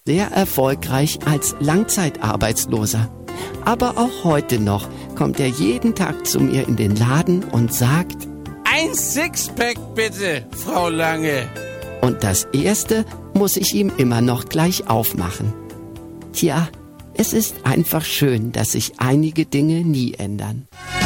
sehr erfolgreich als Langzeitarbeitsloser. Aber auch heute noch kommt er jeden Tag zu mir in den Laden und sagt: Ein Sixpack bitte, Frau Lange. Und das erste muss ich ihm immer noch gleich aufmachen. Tja, es ist einfach schön, dass sich einige Dinge nie ändern.